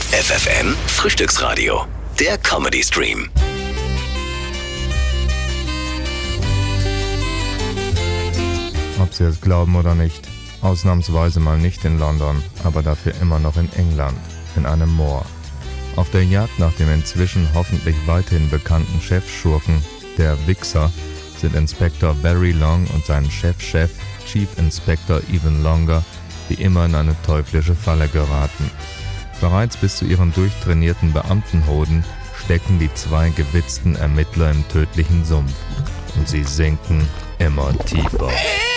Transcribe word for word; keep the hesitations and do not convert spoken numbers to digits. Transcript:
F F M Frühstücksradio, der Comedy Stream. Ob Sie es glauben oder nicht, ausnahmsweise mal nicht in London, aber dafür immer noch in England, in einem Moor. Auf der Jagd nach dem inzwischen hoffentlich weiterhin bekannten Chefschurken, der Wixxer, sind Inspektor Very Long und sein Chefchef, Chief Inspector Even Longer, wie immer in eine teuflische Falle geraten. Bereits bis zu ihren durchtrainierten Beamtenhoden stecken die zwei gewitzten Ermittler im tödlichen Sumpf. Und sie sinken immer tiefer.